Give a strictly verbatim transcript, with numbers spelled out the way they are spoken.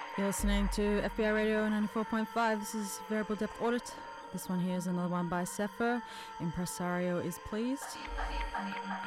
You're listening to F B I Radio ninety-four point five. This is Variable Depth Audit. This one here is another one by Sepho. Impresario is Pleased.